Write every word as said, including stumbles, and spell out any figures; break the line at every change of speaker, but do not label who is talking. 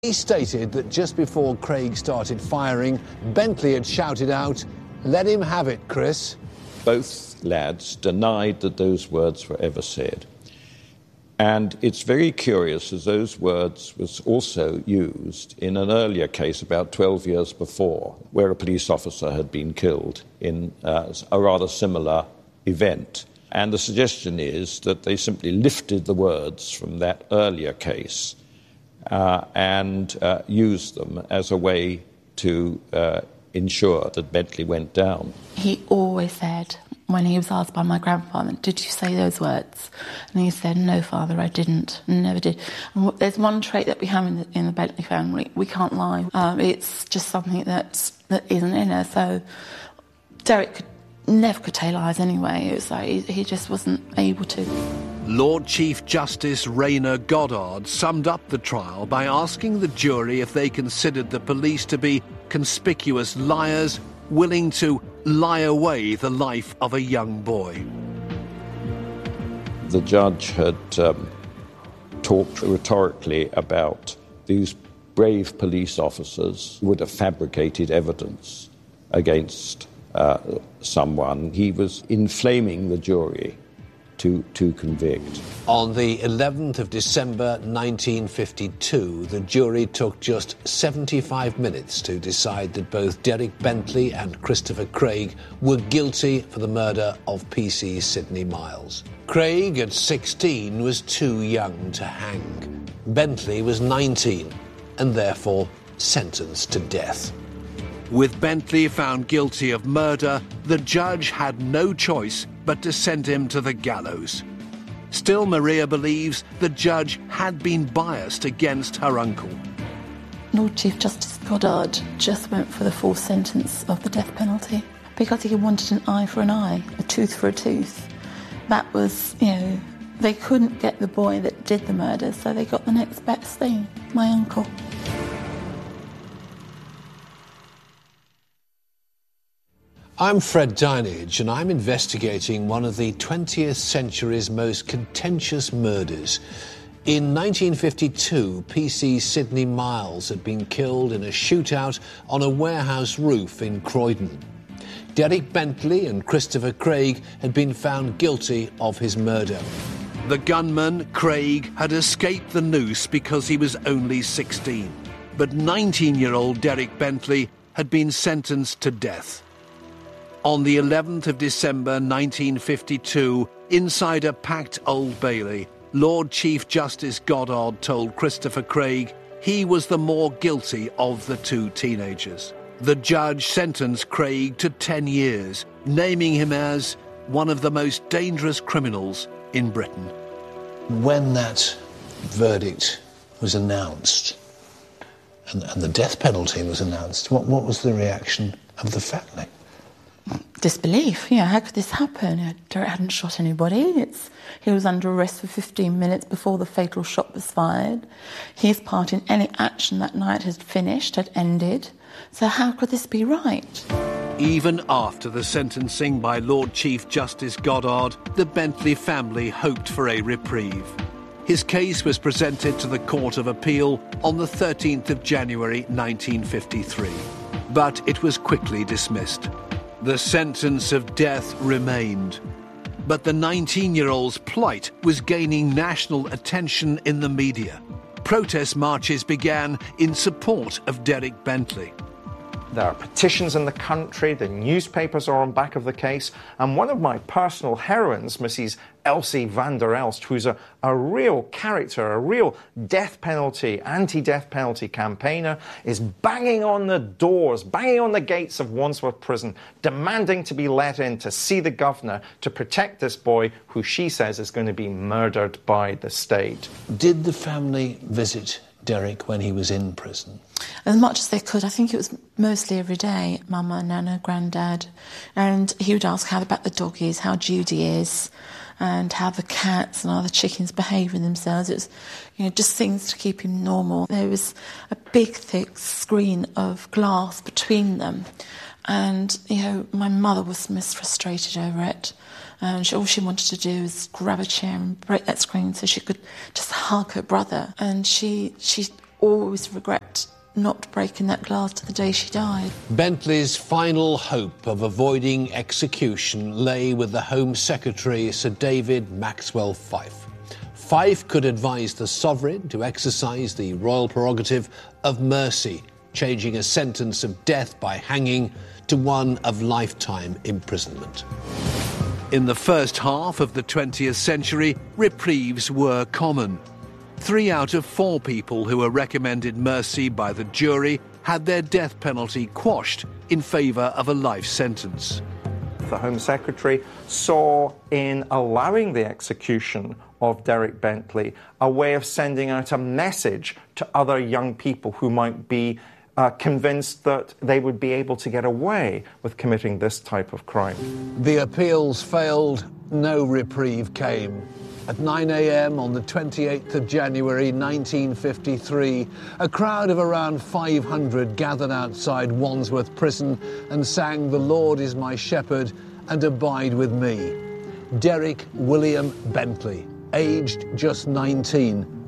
He stated that just before Craig started firing, Bentley had shouted out, "Let him have it, Chris."
Both lads denied that those words were ever said. And it's very curious, as those words was also used in an earlier case about twelve years before, where a police officer had been killed in uh, a rather similar event. And the suggestion is that they simply lifted the words from that earlier case uh, and uh, used them as a way to uh, ensure that Bentley went down.
He always said, when he was asked by my grandfather, "Did you say those words?" And he said, "No, Father, I didn't, never did." And there's one trait that we have in the, in the Bentley family: we can't lie. Um, it's just something that that isn't in us. So Derek could, never could tell lies anyway. It was like he, he just wasn't able to.
Lord Chief Justice Rayner Goddard summed up the trial by asking the jury if they considered the police to be conspicuous liars, willing to lie away the life of a young boy.
The judge had um, talked rhetorically about these brave police officers who would have fabricated evidence against uh, someone. He was inflaming the jury to, to convict.
On the eleventh of December nineteen fifty-two, the jury took just seventy-five minutes to decide that both Derek Bentley and Christopher Craig were guilty for the murder of P C Sidney Miles. Craig, at sixteen, was too young to hang. Bentley was nineteen and therefore sentenced to death.
With Bentley found guilty of murder, the judge had no choice but to send him to the gallows. Still, Maria believes the judge had been biased against her uncle.
Lord Chief Justice Goddard just went for the full sentence of the death penalty because he wanted an eye for an eye, a tooth for a tooth. That was, you know, they couldn't get the boy that did the murder, so they got the next best thing, my uncle.
I'm Fred Dinage, and I'm investigating one of the twentieth century's most contentious murders. In nineteen fifty-two, P C Sidney Miles had been killed in a shootout on a warehouse roof in Croydon. Derek Bentley and Christopher Craig had been found guilty of his murder.
The gunman, Craig, had escaped the noose because he was only sixteen. But nineteen-year-old Derek Bentley had been sentenced to death. On the eleventh of December nineteen fifty-two, inside a packed Old Bailey, Lord Chief Justice Goddard told Christopher Craig he was the more guilty of the two teenagers. The judge sentenced Craig to ten years, naming him as one of the most dangerous criminals in Britain.
When that verdict was announced and, and the death penalty was announced, what, what was the reaction of the family?
Disbelief. Yeah, how could this happen? Derek hadn't shot anybody. It's, he was under arrest for fifteen minutes before the fatal shot was fired. His part in any action that night had finished, had ended. So how could this be right?
Even after the sentencing by Lord Chief Justice Goddard, the Bentley family hoped for a reprieve. His case was presented to the Court of Appeal on the thirteenth of January nineteen fifty-three, but it was quickly dismissed. The sentence of death remained, but the nineteen-year-old's plight was gaining national attention in the media. Protest marches began in support of Derek Bentley.
There are petitions in the country, the newspapers are on back of the case, and one of my personal heroines, Missus Elsie van der Elst, who's a, a real character, a real death penalty, anti-death penalty campaigner, is banging on the doors, banging on the gates of Wandsworth Prison, demanding to be let in to see the governor to protect this boy who she says is going to be murdered by the state.
Did the family visit Derek when he was in prison?
As much as they could. I think it was mostly every day. Mama, Nana, Grandad. And he would ask how about the doggies, how Judy is, and how the cats and other chickens behaving themselves. It was, you know, just things to keep him normal. There was a big, thick screen of glass between them. And, you know, my mother was most frustrated over it. And she, all she wanted to do was grab a chair and break that screen so she could just hug her brother. And she she always regret not breaking that glass to the day she died.
Bentley's final hope of avoiding execution lay with the Home Secretary, Sir David Maxwell Fyfe. Fyfe could advise the sovereign to exercise the royal prerogative of mercy, changing a sentence of death by hanging to one of lifetime imprisonment.
In the first half of the twentieth century, reprieves were common. Three out of four people who were recommended mercy by the jury had their death penalty quashed in favour of a life sentence.
The Home Secretary saw in allowing the execution of Derek Bentley a way of sending out a message to other young people who might be uh, convinced that they would be able to get away with committing this type of crime.
The appeals failed, no reprieve came. At nine a.m. on the twenty-eighth of January nineteen fifty-three, a crowd of around five hundred gathered outside Wandsworth Prison and sang "The Lord is my shepherd and abide with me." Derek William Bentley, aged just nineteen,